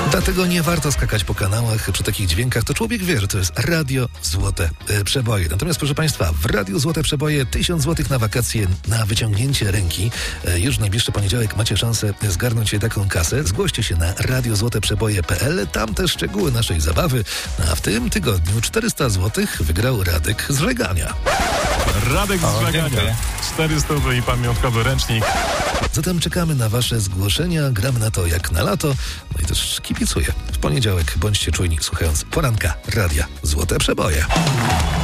Dlatego nie warto skakać po kanałach przy takich dźwiękach. To człowiek wie, że to jest Radio Złote Przeboje. Natomiast proszę Państwa, w Radiu Złote Przeboje 1000 zł na wakacje na wyciągnięcie ręki. Już w najbliższy poniedziałek macie szansę zgarnąć taką kasę. Zgłoście się na radiozłoteprzeboje.pl. Tam też szczegóły naszej zabawy. A w tym tygodniu 400 zł wygrał Radek z Żegania. Radek z Żegania. 400 i pamiątkowy ręcznik. Zatem czekamy na Wasze zgłoszenia. Gramy na to jak na lato. No i też kibicuję. W poniedziałek bądźcie czujni, słuchając poranka Radia Złote Przeboje.